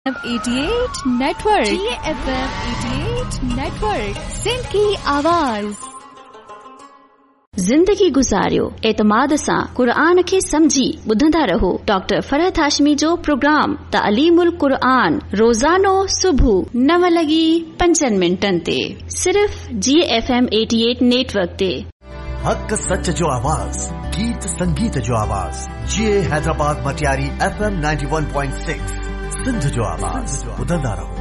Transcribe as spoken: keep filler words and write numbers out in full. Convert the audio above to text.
अठासी नेटवर्क जी F M अठासी network Sindh की आवाज। जिंदगी गुज़ारियो एतमाद सां क़ुरान खे समझी ॿुधंदा रहो। डॉक्टर फरहत हाशमी जो प्रोग्राम तालीमुल क़ुरान रोज़ानो सुबुह नव लॻी पंजनि मिंटनि ते सिर्फ़ जी एफ एम अठासी नेटवर्क ते। हक सच जो आवाज़, गीत संगीत जो आवाज़। जी Hyderabad Matiari F M ninety one point six Sindh जो आवाज़ ॿुधंदा रहो।